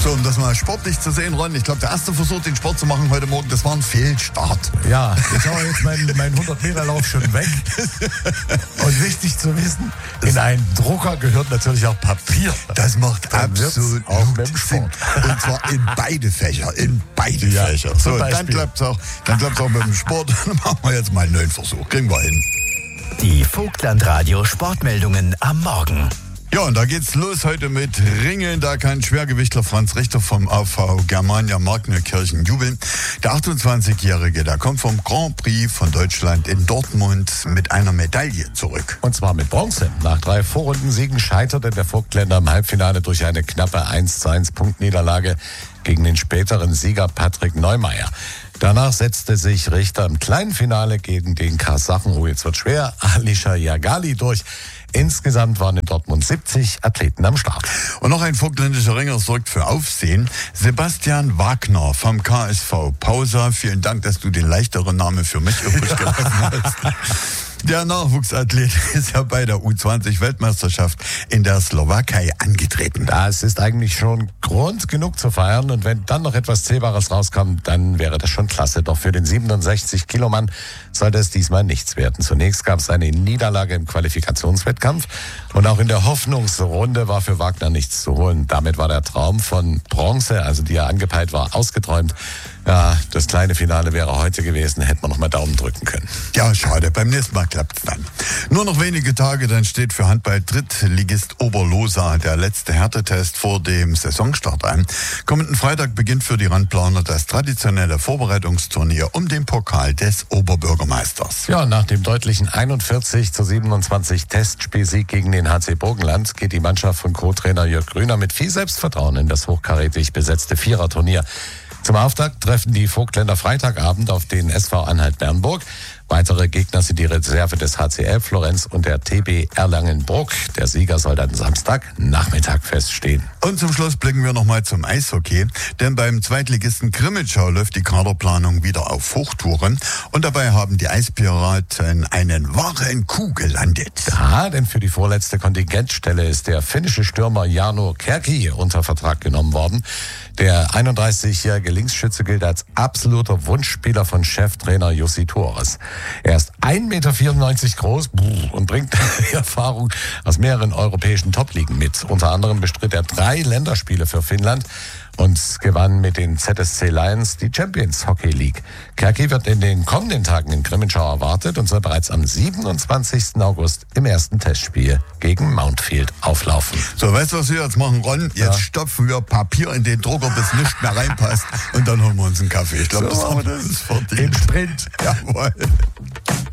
So, um das mal sportlich zu sehen, Ron, ich glaube, der erste Versuch, den Sport zu machen heute Morgen, das war ein Fehlstart. Ja, ich habe jetzt meinen 100-Meter-Lauf schon weg. Und wichtig zu wissen, in einen Drucker gehört natürlich auch Papier. Das macht absolut auch mit dem Sinn. Sport. Und zwar in beide Fächer, Fächer. So, dann klappt's auch mit dem Sport. Dann machen wir jetzt mal einen neuen Versuch. Kriegen wir hin. Die Vogtland-Radio Sportmeldungen am Morgen. Ja, und da geht's los heute mit Ringen. Da kann Schwergewichtler Franz Richter vom AV Germania Markneukirchen jubeln. Der 28-Jährige, der kommt vom Grand Prix von Deutschland in Dortmund mit einer Medaille zurück. Und zwar mit Bronze. Nach 3 Vorrundensiegen scheiterte der Vogtländer im Halbfinale durch eine knappe 1:1 Punktniederlage gegen den späteren Sieger Patrick Neumeier. Danach setzte sich Richter im kleinen Finale gegen den Kasachen, jetzt wird schwer, Alisher Yagali durch. Insgesamt waren in Dortmund 70 Athleten am Start. Und noch ein vogtländischer Ringer sorgt für Aufsehen. Sebastian Wagner vom KSV Pausa. Vielen Dank, dass du den leichteren Namen für mich übrig gelassen hast. Der Nachwuchsathlet ist ja bei der U20-Weltmeisterschaft in der Slowakei angetreten. Das ist eigentlich schon Grund genug zu feiern. Und wenn dann noch etwas Zählbares rauskommt, dann wäre das schon klasse. Doch für den 67-Kilo-Mann sollte es diesmal nichts werden. Zunächst gab es eine Niederlage im Qualifikationswettkampf. Und auch in der Hoffnungsrunde war für Wagner nichts zu holen. Damit war der Traum von Bronze, also die er angepeilt war, ausgeträumt. Ja, das kleine Finale wäre heute gewesen, hätten wir noch mal Daumen drücken können. Ja, schade, beim nächsten Mal klappt's dann. Nur noch wenige Tage, dann steht für Handball-Drittligist Oberlosa der letzte Härtetest vor dem Saisonstart an. Kommenden Freitag beginnt für die Randplaner das traditionelle Vorbereitungsturnier um den Pokal des Oberbürgermeisters. Ja, nach dem deutlichen 41:27 Testspielsieg gegen den HC Burgenland geht die Mannschaft von Co-Trainer Jörg Grüner mit viel Selbstvertrauen in das hochkarätig besetzte Viererturnier. Zum Auftakt treffen die Vogtländer Freitagabend auf den SV Anhalt-Bernburg. Weitere Gegner sind die Reserve des HCL Florenz und der TB Erlangen-Bruck. Der Sieger soll dann Samstagnachmittag feststehen. Und zum Schluss blicken wir nochmal zum Eishockey. Denn beim Zweitligisten Grimmitschau läuft die Kaderplanung wieder auf Hochtouren. Und dabei haben die Eispiraten einen wahren Coup gelandet. Ja, denn für die vorletzte Kontingentstelle ist der finnische Stürmer Jarno Kärki unter Vertrag genommen worden. Der 31-jährige Linksschütze gilt als absoluter Wunschspieler von Cheftrainer Jussi Torres. Er ist 1,94 Meter groß und bringt die Erfahrung aus mehreren europäischen Top-Ligen mit. Unter anderem bestritt er 3 Länderspiele für Finnland und gewann mit den ZSC Lions die Champions Hockey League. Kärki wird in den kommenden Tagen in Grimmitschau erwartet und soll bereits am 27. August im ersten Testspiel gegen Mountfield auflaufen. So, weißt du, was wir jetzt machen, Ron? Jetzt stopfen wir Papier in den Drucker, bis nichts mehr reinpasst und dann holen wir uns einen Kaffee. Ich glaube, das ist verdient. Im Sprint. Jawohl.